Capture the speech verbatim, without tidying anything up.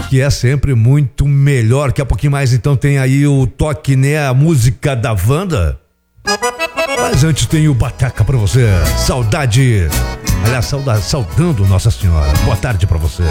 que é sempre muito melhor. Daqui a pouquinho mais então tem aí o toque, né? A música da Wanda. Mas antes tem o Bataca pra você. Saudade. Aliás, saudade, saudando Nossa Senhora. Boa tarde pra você.